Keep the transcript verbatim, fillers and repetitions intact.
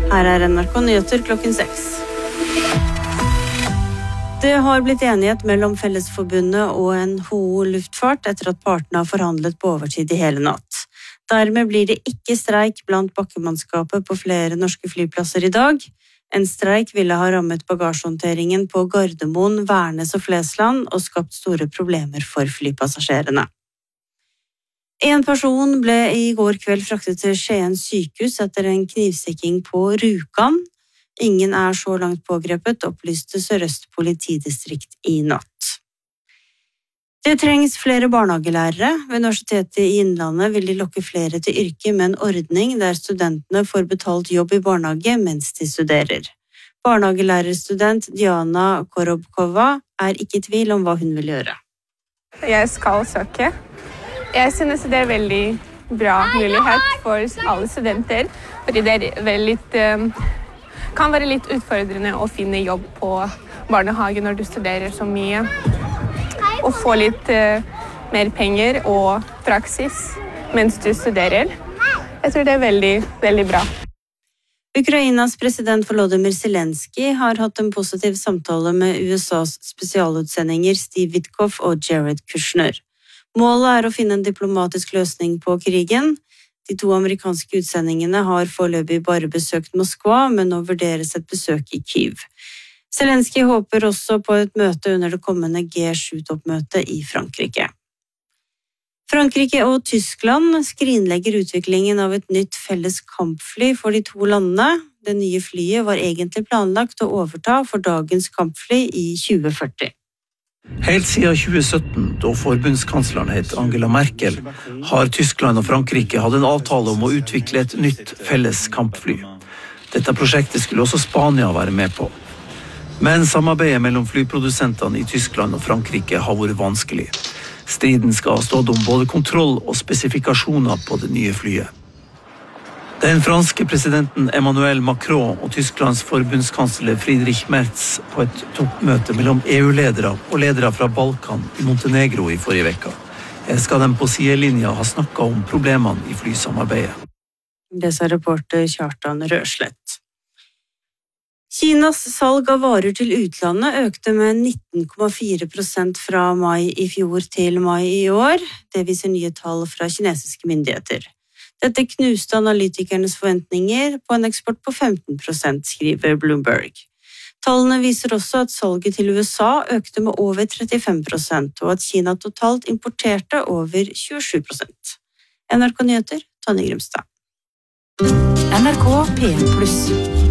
Her er N R K Nyheter klokken seks. Det har blitt enighet mellom Fellesforbundet og N H O Luftfart etter at partene har forhandlet på overtid i hele natt. Dermed blir det ikke streik blant bakkemannskapet på flere norske flyplasser i dag. En streik ville ha rammet bagasjehåndteringen på Gardermoen, Værnes og Flesland og skapt store problemer for flypassasjerene. En person ble i går kveld fraktet til Skien sykehus etter en knivstikking på Rjukan. Ingen er så langt pågrepet, opplyste Sør-Øst politidistrikt i natt. Det trengs flere barnehagelærere. Ved Universitetet i Innlandet vil de lokke flere til yrket med en ordning der studentene får betalt jobb i barnehage mens de studerer. Barnehagelærerstudent Diana Korobkova er ikke i tvil om hva hun vil gjøre. Jeg skal søke. Jeg synes det er veldig bra mulighet for alle studenter, fordi det er veldig... Um kan være litt utfordrende å finne jobb på barnehage når du studerer så mye. Og få litt uh, mer penger og praksis mens du studerer. Jeg tror det er veldig, veldig bra. Ukrainas president Volodymyr Zelensky har hatt en positiv samtale med U S A's spesialutsendinger Steve Witkoff og Jared Kushner. Målet er å finne en diplomatisk løsning på krigen. De to amerikanske utsendingene har foreløpig bare besøkt Moskva, men nå vurderes et besøk i Kyiv. Zelensky håper også på et møte under det kommende G sju-toppmøtet i Frankrike. Frankrike og Tyskland skrinlegger utviklingen av et nytt felles kampfly for de to landene. Det nye flyet var egentlig planlagt å overta for dagens kampfly i tjue førti. Helt siden tjue sytten, da forbundskansleren het Angela Merkel, har Tyskland og Frankrike hatt en avtale om å utvikle et nytt felles kampfly. Dette prosjektet skulle også Spania være med på. Men samarbeidet mellom flyprodusentene i Tyskland og Frankrike har vært vanskelig. Striden skal ha stått om både kontroll og spesifikasjoner på det nye flyet. Den franske presidenten Emmanuel Macron og Tysklands forbundskansler Friedrich Merz på et toppmøte mellom E U-ledere og ledere fra Balkan i Montenegro i forrige vekka. Jeg skal dem på sidelinja ha snakket om problemene i flysamarbeidet. Det sa reporter Kjartan Røslett. Kinas salg av varer til utlandet økte med nitten komma fire prosent fra mai i fjor til mai i år. Det viser nye tall fra kinesiske myndigheter. Dette knuste analytikernes forventninger på en eksport på femten prosent, skriver Bloomberg. Tallene viser også at salget til U S A økte med over trettifem prosent, og at Kina totalt importerte over tjuesju prosent. N R K Nyheter, Tonje Grimstad. N R K P en pluss.